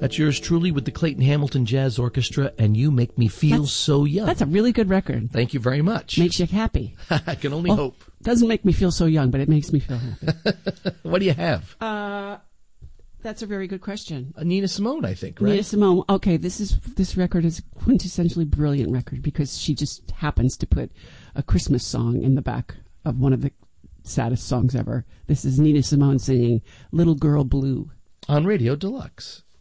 That's yours truly with the Clayton Hamilton Jazz Orchestra, and You Make Me Feel So Young. That's a really good record. Thank you very much. Makes you happy. I can only hope. Doesn't make me feel so young, but it makes me feel happy. What do you have? That's a very good question. Nina Simone, I think, right? Nina Simone. Okay, this record is a quintessentially brilliant record because she just happens to put a Christmas song in the back of one of the saddest songs ever. This is Nina Simone singing Little Girl Blue. On Radio Deluxe.